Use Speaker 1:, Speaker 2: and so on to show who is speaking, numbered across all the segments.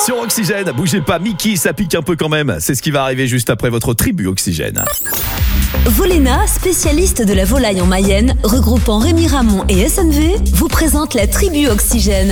Speaker 1: Sur Oxygène, bougez pas, Mickey, ça pique un peu quand même. C'est ce qui va arriver juste après votre tribu Oxygène.
Speaker 2: Voléna, spécialiste de la volaille en Mayenne, regroupant Rémi Ramon et SNV, vous présente la tribu Oxygène.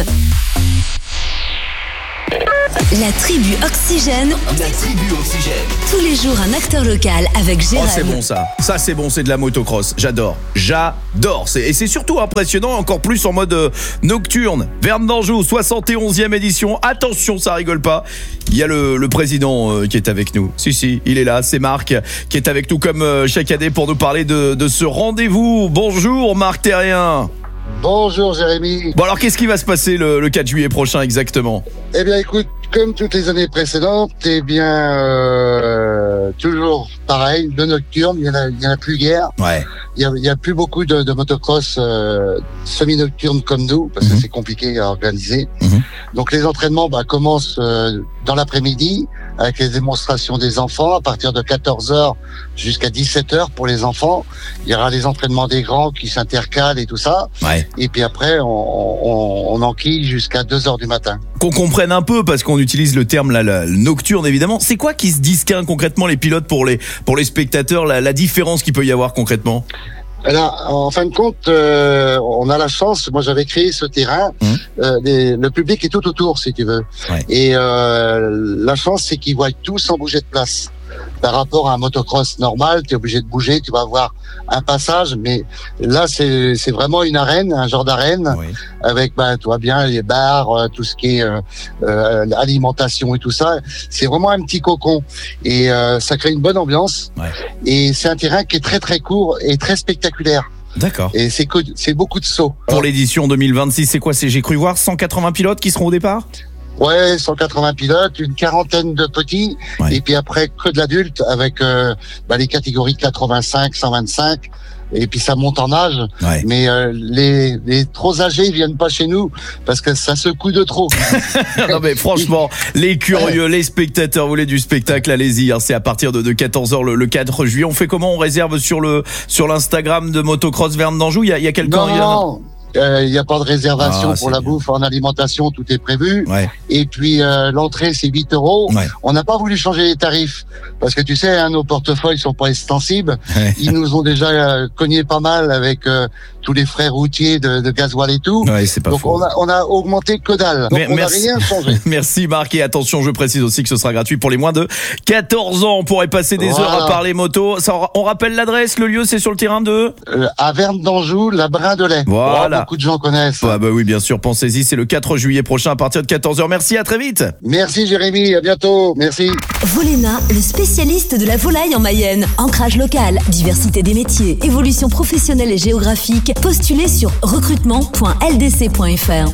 Speaker 2: La tribu Oxygène.
Speaker 3: La tribu Oxygène.
Speaker 2: Tous les jours un acteur local avec Gérald.
Speaker 1: Oh, c'est bon ça. Ça c'est bon, c'est de la motocross. J'adore. Et c'est surtout impressionnant, encore plus en mode nocturne. Verne d'Anjou, 71e édition. Attention, ça rigole pas. Il y a le président qui est avec nous. Si, il est là. C'est Marc qui est avec nous comme chaque année pour nous parler de ce rendez-vous. Bonjour Marc Terrien.
Speaker 4: Bonjour Jérémy.
Speaker 1: Bon alors qu'est-ce qui va se passer le 4 juillet prochain exactement?
Speaker 4: Eh bien écoute, comme toutes les années précédentes, toujours pareil, le nocturne, il y en a plus guère.
Speaker 1: Ouais.
Speaker 4: Il y a plus beaucoup de motocross semi-nocturnes comme nous, parce que c'est compliqué à organiser. Donc les entraînements commencent dans l'après-midi, avec les démonstrations des enfants, à partir de 14h jusqu'à 17h pour les enfants. Il y aura les entraînements des grands qui s'intercalent et tout ça.
Speaker 1: Ouais.
Speaker 4: Et puis après, on enquille jusqu'à 2h du matin.
Speaker 1: Qu'on comprenne un peu, parce qu'on utilise le terme le nocturne évidemment. C'est quoi qui se distingue concrètement les pilotes pour les spectateurs, la différence qu'il peut y avoir concrètement?
Speaker 4: Alors, en fin de compte, on a la chance. Moi, j'avais créé ce terrain. Le public est tout autour, si tu veux.
Speaker 1: Ouais.
Speaker 4: Et la chance, c'est qu'ils voient tout sans bouger de place. Par rapport à un motocross normal, tu es obligé de bouger, tu vas avoir un passage, mais là c'est vraiment une arène, un genre d'arène,
Speaker 1: Oui.
Speaker 4: avec tu vois bien les bars, tout ce qui est alimentation et tout ça. C'est vraiment un petit cocon et ça crée une bonne ambiance.
Speaker 1: Ouais.
Speaker 4: Et c'est un terrain qui est très très court et très spectaculaire.
Speaker 1: D'accord.
Speaker 4: Et c'est beaucoup de sauts.
Speaker 1: Pour l'édition 2026, c'est quoi? J'ai cru voir 180 pilotes qui seront au départ?
Speaker 4: Ouais, 180 pilotes, une quarantaine de petits,
Speaker 1: Ouais.
Speaker 4: et puis après que de l'adulte avec les catégories 85, 125, et puis ça monte en âge.
Speaker 1: Ouais.
Speaker 4: Mais les trop âgés viennent pas chez nous parce que ça secoue de trop.
Speaker 1: Non mais franchement, les curieux, les spectateurs, vous voulez du spectacle, allez-y. C'est à partir de 14h le 4 juillet. On fait comment? On réserve sur l'Instagram de Motocross Verne d'Anjou. Il y a quelqu'un?
Speaker 4: Non. Il n'y a pas de réservation pour la
Speaker 1: bien.
Speaker 4: bouffe, en alimentation, tout est prévu.
Speaker 1: Ouais.
Speaker 4: Et puis l'entrée, c'est 8 €.
Speaker 1: Ouais.
Speaker 4: On n'a pas voulu changer les tarifs parce que tu sais, nos portefeuilles sont pas extensibles.
Speaker 1: Ouais.
Speaker 4: Ils nous ont déjà cogné pas mal avec tous les frais routiers de gasoil et tout.
Speaker 1: Ouais, c'est pas
Speaker 4: Donc
Speaker 1: faux.
Speaker 4: on a augmenté que dalle. Donc on n'a rien changé.
Speaker 1: Merci Marc, et attention, je précise aussi que ce sera gratuit pour les moins de 14 ans. On pourrait passer des heures à parler moto. On rappelle l'adresse, le lieu, c'est sur le terrain de
Speaker 4: À Verne d'Anjou, la Brin de lait.
Speaker 1: Voilà.
Speaker 4: Beaucoup de gens connaissent.
Speaker 1: bah oui, bien sûr, pensez-y, c'est le 4 juillet prochain à partir de 14h. Merci, à très vite.
Speaker 4: Merci Jérémy, à bientôt. Merci.
Speaker 2: Voléna, le spécialiste de la volaille en Mayenne. Ancrage local, diversité des métiers, évolution professionnelle et géographique. Postulez sur recrutement.ldc.fr.